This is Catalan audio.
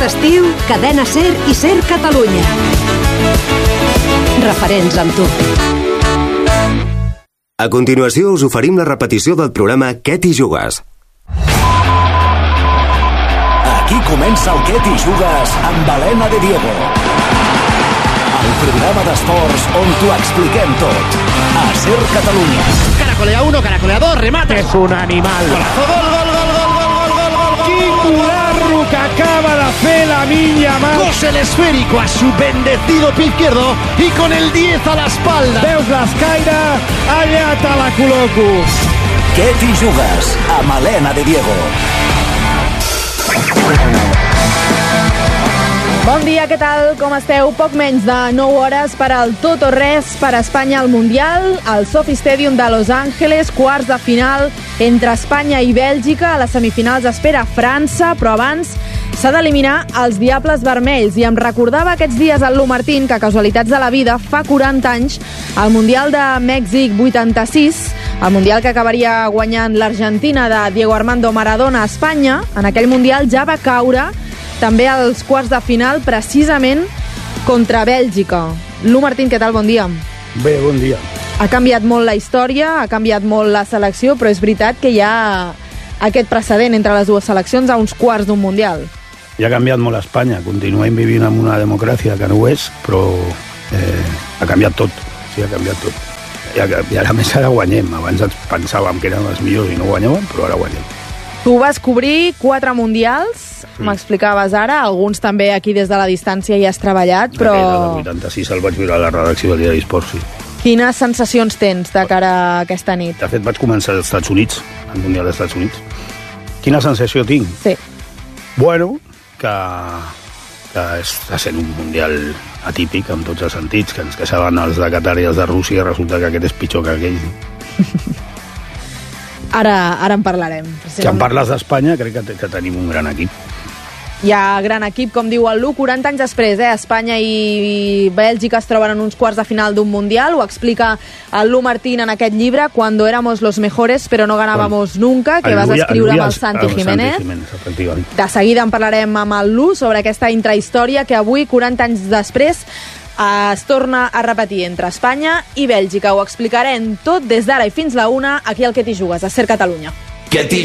estiu, Cadena Ser i Ser Catalunya. Referents amb tu. A continuació us oferim la repetició del programa Què t'hi jugues? Aquí comença el Què t'hi jugues amb Helena de Diego. El programa d'esports on t'ho expliquem tot. A Ser Catalunya. Caracolea 1, caracolea 2, remate. Es un animal. Golazo, gol, gol, gol, gol, gol, gol, gol, gol, gol. Quin cularro que acaba de fer la Minya Mal. Cose el esférico a su bendecido pie izquierdo y con el 10 a la espalda. Veus l'escaire? Allà te la col·loco. Què t'hi jugues amb Helena de Diego. Bon dia, què tal? Com esteu? Poc menys de 9 hores per al tot o res per Espanya al Mundial, al Sophie Stadium de Los Angeles, quarts de final entre Espanya i Bèlgica. A les semifinals espera França, però abans s'ha d'eliminar els Diables Vermells. I em recordava aquests dies el Lu Martín que, casualitats de la vida, fa 40 anys, al Mundial de Mèxic 86, el Mundial que acabaria guanyant l'Argentina de Diego Armando Maradona a Espanya, en aquell Mundial ja va caure també als quarts de final, precisament contra Bèlgica. Lu Martín, què tal? Bon dia. Bé, bon dia. Ha canviat molt la història, ha canviat molt la selecció, però és veritat que hi ha aquest precedent entre les dues seleccions a uns quarts d'un Mundial. Ja ha canviat molt Espanya. Continuem vivint en una democràcia que no ho és, però ha canviat tot. Sí, ha canviat tot. I ara més ara guanyem. Abans pensàvem que eren els millors i no guanyàvem, però ara guanyem. Tu vas cobrir 4 mundials, m'explicaves ara, alguns també aquí des de la distància hi has treballat, però... El 86 el vaig viure a la redacció del diari Esports, sí. Quines sensacions tens de cara a aquesta nit? De fet, vaig començar als Estats Units, al Mundial dels Estats Units. Quina sensació tinc? Sí. Bueno, que està sent un Mundial atípic en tots els sentits, que ens queixaven els de Qatar i els de Rússia, resulta que aquest és pitjor que aquell. Ara en parlarem. Si em parles d'Espanya, crec que tenim un gran equip. Hi ha gran equip, com diu el Lu, 40 anys després, Espanya i Bèlgica es troben en uns quarts de final d'un Mundial, ho explica el Lu Martín en aquest llibre, Cuando éramos los mejores pero no ganábamos nunca, que vas escriure amb el Santi Jiménez. De seguida en parlarem amb el Lu sobre aquesta intrahistòria que avui, 40 anys després, es torna a repetir entre Espanya i Bèlgica. Ho explicarem tot des d'ara i fins la 1, aquí al Què t'hi jugues, a Ser Catalunya. Què t'hi